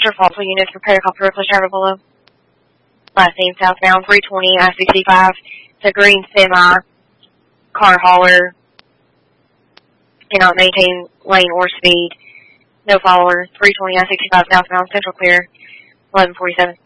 True false units, prepare to call for reckless driver below. Last name southbound 320 I-65. It's a green semi car hauler. Cannot maintain lane or speed. No follower. 320 I-65 southbound, central clear. 1147.